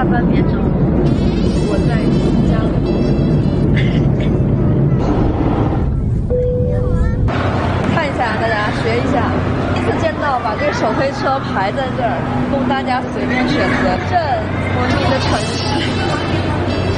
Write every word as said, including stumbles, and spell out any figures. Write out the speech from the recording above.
分别钟，我在家里。看一下，大家学一下。第一次见到把这个手推车排在这儿，供大家随便选择。这文明的城市。